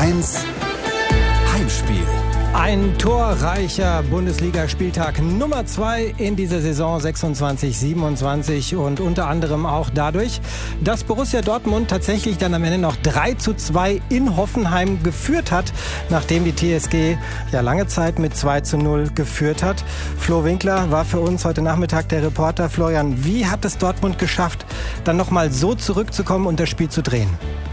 HR1 Heimspiel. Ein torreicher Bundesligaspieltag Nummer 2 in dieser Saison 26/27 und unter anderem auch dadurch, dass Borussia Dortmund tatsächlich dann am Ende noch 3:2 in Hoffenheim geführt hat, nachdem die TSG ja lange Zeit mit 2:0 geführt hat. Flo Winkler war für uns heute Nachmittag der Reporter. Florian, wie hat es Dortmund geschafft, dann nochmal so zurückzukommen und das Spiel zu drehen?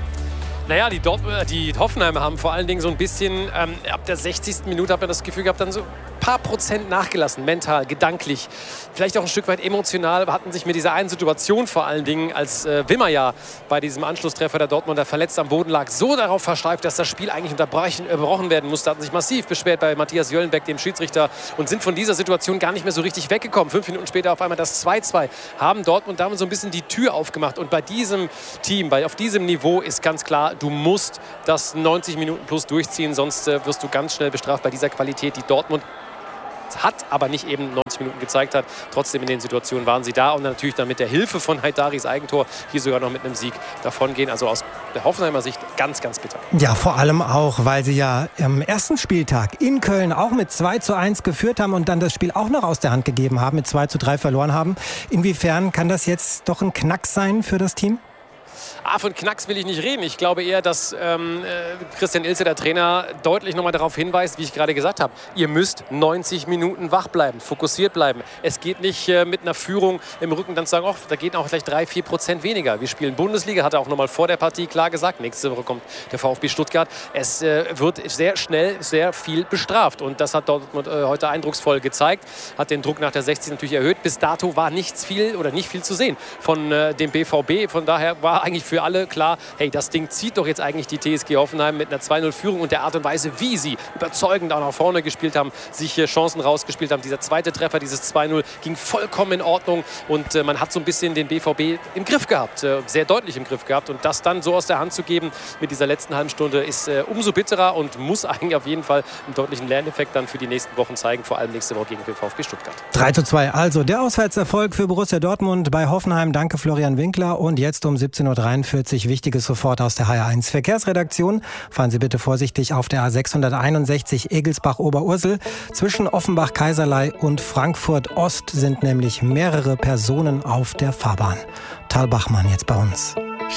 Naja, die Hoffenheimer haben vor allen Dingen so ein bisschen, ab der 60. Minute hat man das Gefühl gehabt, dann so ein paar Prozent nachgelassen, mental, gedanklich, vielleicht auch ein Stück weit emotional, hatten sich mit dieser einen Situation vor allen Dingen, als Wimmer ja bei diesem Anschlusstreffer der Dortmunder verletzt am Boden lag, so darauf versteift, dass das Spiel eigentlich unterbrochen werden musste, hatten sich massiv beschwert bei Matthias Jöllenbeck, dem Schiedsrichter, und sind von dieser Situation gar nicht mehr so richtig weggekommen. 5 Minuten später auf einmal das 2:2, haben Dortmund damit so ein bisschen die Tür aufgemacht, und bei diesem Team, auf diesem Niveau ist ganz klar, du musst das 90 Minuten plus durchziehen, sonst wirst du ganz schnell bestraft bei dieser Qualität, die Dortmund hat, aber nicht eben 90 Minuten gezeigt hat. Trotzdem in den Situationen waren sie da und natürlich dann mit der Hilfe von Haidaris Eigentor hier sogar noch mit einem Sieg davongehen. Also aus der Hoffenheimer Sicht ganz, ganz bitter. Ja, vor allem auch, weil sie ja am ersten Spieltag in Köln auch mit 2:1 geführt haben und dann das Spiel auch noch aus der Hand gegeben haben, mit 2:3 verloren haben. Inwiefern kann das jetzt doch ein Knacks sein für das Team? Von Knacks will ich nicht reden. Ich glaube eher, dass Christian Ilse, der Trainer, deutlich nochmal darauf hinweist, wie ich gerade gesagt habe, ihr müsst 90 Minuten wach bleiben, fokussiert bleiben. Es geht nicht mit einer Führung im Rücken dann zu sagen, da geht auch gleich 3-4% weniger. Wir spielen Bundesliga, hat er auch nochmal vor der Partie klar gesagt. Nächste Woche kommt der VfB Stuttgart. Es wird sehr schnell sehr viel bestraft, und das hat Dortmund heute eindrucksvoll gezeigt. Hat den Druck nach der 60 natürlich erhöht. Bis dato war nicht viel zu sehen von dem BVB. Von daher war eigentlich für alle klar, hey, das Ding zieht doch jetzt eigentlich die TSG Hoffenheim mit einer 2:0-Führung und der Art und Weise, wie sie überzeugend auch nach vorne gespielt haben, sich hier Chancen rausgespielt haben. Dieser zweite Treffer, dieses 2:0, ging vollkommen in Ordnung, und man hat so ein bisschen den BVB im Griff gehabt, sehr deutlich im Griff gehabt, und das dann so aus der Hand zu geben mit dieser letzten halben Stunde ist umso bitterer und muss eigentlich auf jeden Fall einen deutlichen Lerneffekt dann für die nächsten Wochen zeigen, vor allem nächste Woche gegen den VfB Stuttgart. 3:2, also der Auswärtserfolg für Borussia Dortmund bei Hoffenheim. Danke Florian Winkler, und jetzt um 17:43 Wichtiges sofort aus der HR1 Verkehrsredaktion. Fahren Sie bitte vorsichtig auf der A661 Egelsbach-Oberursel. Zwischen Offenbach-Kaiserlei und Frankfurt Ost sind nämlich mehrere Personen auf der Fahrbahn. Tal Bachmann jetzt bei uns.